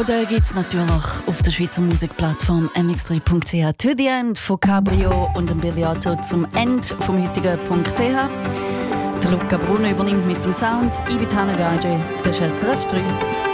Episoden gibt es natürlich auf der Schweizer Musikplattform mx3.ch. To the End von Cabrio und dem Billiato zum Ende vom heutigen .ch. Der Luca Brunner übernimmt mit dem Sound. Ich bin Hannah Gage, das ist SRF 3.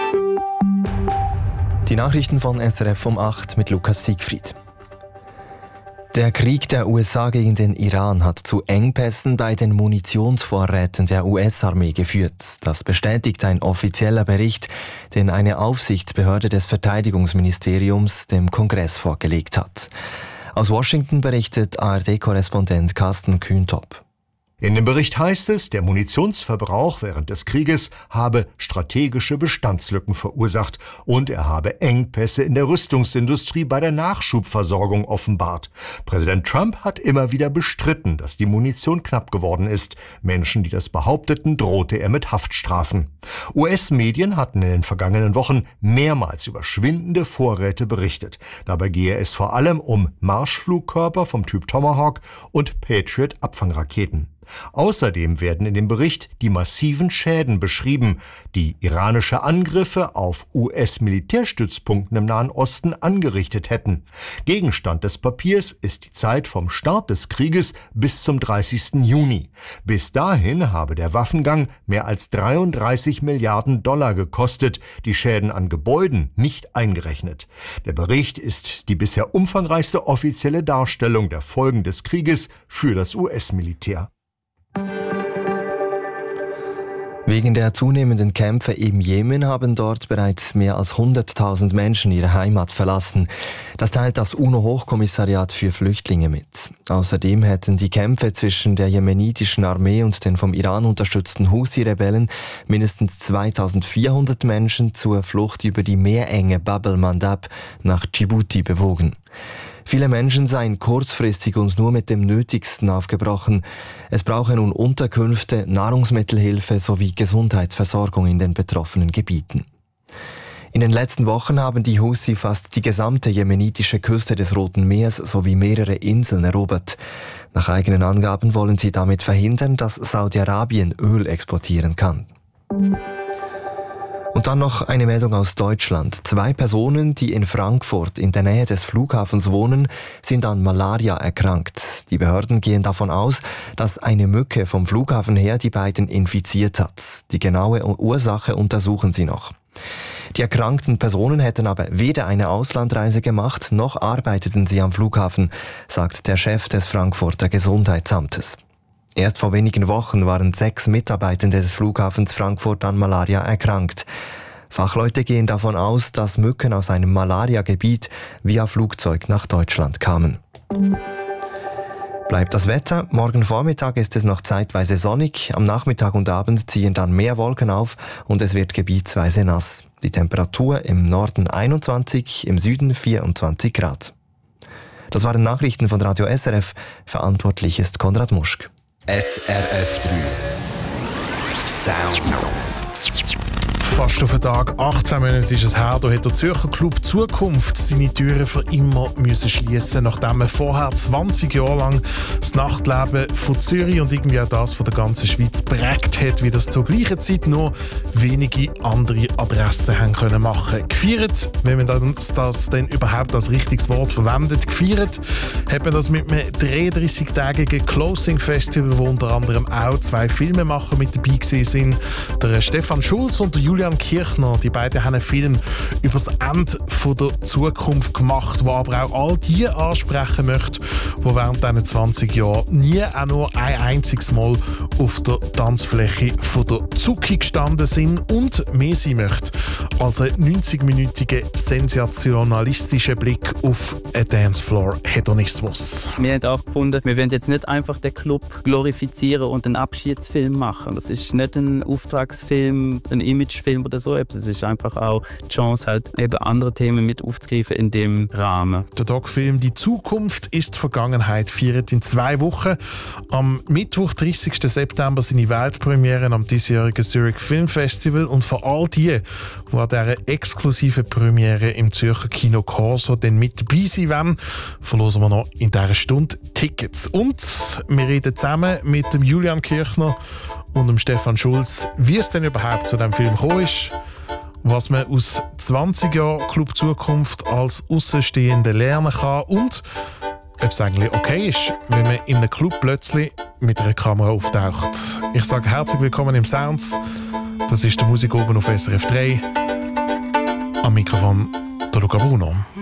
Die Nachrichten von SRF um 8 mit Lukas Siegfried. Der Krieg der USA gegen den Iran hat zu Engpässen bei den Munitionsvorräten der US-Armee geführt. Das bestätigt ein offizieller Bericht, den eine Aufsichtsbehörde des Verteidigungsministeriums dem Kongress vorgelegt hat. Aus Washington berichtet ARD-Korrespondent Carsten Kühntop. In dem Bericht heißt es, der Munitionsverbrauch während des Krieges habe strategische Bestandslücken verursacht und er habe Engpässe in der Rüstungsindustrie bei der Nachschubversorgung offenbart. Präsident Trump hat immer wieder bestritten, dass die Munition knapp geworden ist. Menschen, die das behaupteten, drohte er mit Haftstrafen. US-Medien hatten in den vergangenen Wochen mehrmals über schwindende Vorräte berichtet. Dabei gehe es vor allem um Marschflugkörper vom Typ Tomahawk und Patriot-Abfangraketen. Außerdem werden in dem Bericht die massiven Schäden beschrieben, die iranische Angriffe auf US-Militärstützpunkten im Nahen Osten angerichtet hätten. Gegenstand des Papiers ist die Zeit vom Start des Krieges bis zum 30. Juni. Bis dahin habe der Waffengang mehr als 33 Milliarden Dollar gekostet, die Schäden an Gebäuden nicht eingerechnet. Der Bericht ist die bisher umfangreichste offizielle Darstellung der Folgen des Krieges für das US-Militär. Wegen der zunehmenden Kämpfe im Jemen haben dort bereits mehr als 100.000 Menschen ihre Heimat verlassen. Das teilt das UNO-Hochkommissariat für Flüchtlinge mit. Außerdem hätten die Kämpfe zwischen der jemenitischen Armee und den vom Iran unterstützten Houthi-Rebellen mindestens 2.400 Menschen zur Flucht über die Meerenge Bab el-Mandab nach Djibouti bewogen. Viele Menschen seien kurzfristig und nur mit dem Nötigsten aufgebrochen. Es brauche nun Unterkünfte, Nahrungsmittelhilfe sowie Gesundheitsversorgung in den betroffenen Gebieten. In den letzten Wochen haben die Houthi fast die gesamte jemenitische Küste des Roten Meers sowie mehrere Inseln erobert. Nach eigenen Angaben wollen sie damit verhindern, dass Saudi-Arabien Öl exportieren kann. Und dann noch eine Meldung aus Deutschland. 2 Personen, die in Frankfurt in der Nähe des Flughafens wohnen, sind an Malaria erkrankt. Die Behörden gehen davon aus, dass eine Mücke vom Flughafen her die beiden infiziert hat. Die genaue Ursache untersuchen sie noch. Die erkrankten Personen hätten aber weder eine Auslandreise gemacht, noch arbeiteten sie am Flughafen, sagt der Chef des Frankfurter Gesundheitsamtes. Erst vor wenigen Wochen waren 6 Mitarbeitende des Flughafens Frankfurt an Malaria erkrankt. Fachleute gehen davon aus, dass Mücken aus einem Malaria-Gebiet via Flugzeug nach Deutschland kamen. Bleibt das Wetter. Morgen Vormittag ist es noch zeitweise sonnig. Am Nachmittag und Abend ziehen dann mehr Wolken auf und es wird gebietsweise nass. Die Temperatur im Norden 21, im Süden 24 Grad. Das waren Nachrichten von Radio SRF. Verantwortlich ist Konrad Muschk. SRF 3 Sounds. Fast auf den Tag 18 Monate ist es her, da hat der Zürcher Club Zukunft seine Türen für immer müssen schliessen, nachdem er vorher 20 Jahre lang das Nachtleben von Zürich und irgendwie auch das von der ganzen Schweiz prägt hat, wie das zur gleichen Zeit noch wenige andere Adressen haben können machen. Gefeiert, wenn man das denn überhaupt als richtiges Wort verwendet, gefeiert hat man das mit einem 33-tägigen Closing Festival, wo unter anderem auch 2 Filmemacher mit dabei sind, der Stefan Schulz und der Julian Kirchner. Die beiden haben einen Film über das Ende der Zukunft gemacht, der aber auch all die ansprechen möchte, die während diesen 20 Jahren nie auch nur ein einziges Mal auf der Tanzfläche von der Zucki gestanden sind und mehr sein möchte als ein 90-minütiger sensationalistischer Blick auf einen Dancefloor-Hedonismus. Wir haben auch gefunden, wir wollen jetzt nicht einfach den Club glorifizieren und einen Abschiedsfilm machen. Das ist nicht ein Auftragsfilm, ein Imagefilm oder so. Es ist einfach auch die Chance, halt eben andere Themen mit aufzugreifen in dem Rahmen. Der Doc-Film «Die Zukunft ist Vergangenheit» feiert in 2 Wochen. Am Mittwoch, 30. September, seine Weltpremiere am diesjährigen Zurich Film Festival. Und für all die an dieser exklusiven Premiere im Zürcher Kino Corso dann mit dabei sein wollen, verlosen wir noch in dieser Stunde Tickets. Und wir reden zusammen mit dem Julian Kirchner und dem Stefan Schulz, wie es denn überhaupt zu diesem Film gekommen ist was man aus 20 Jahren Club Zukunft als Außenstehende lernen kann und ob es eigentlich okay ist, wenn man in einem Club plötzlich mit einer Kamera auftaucht. Ich sage herzlich willkommen im Sounds. Das ist die Musik oben auf SRF 3. Am Mikrofon der Luca Bruno.